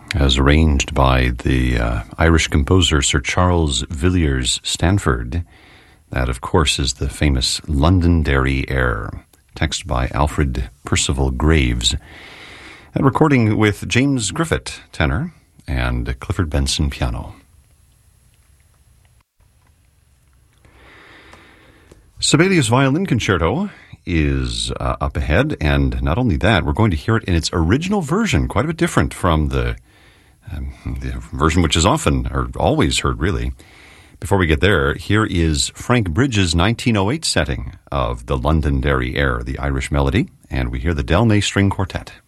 as arranged by the Irish composer Sir Charles Villiers Stanford. That, of course, is the famous Londonderry air, text by Alfred Percival Graves. A recording with James Griffith, tenor, and Clifford Benson, piano. Sibelius Violin Concerto is up ahead, and not only that, we're going to hear it in its original version, quite a bit different from the version which is often, or always heard, really. Before we get there, here is Frank Bridges' 1908 setting of the Londonderry air, the Irish melody, and we hear the Delmay String Quartet.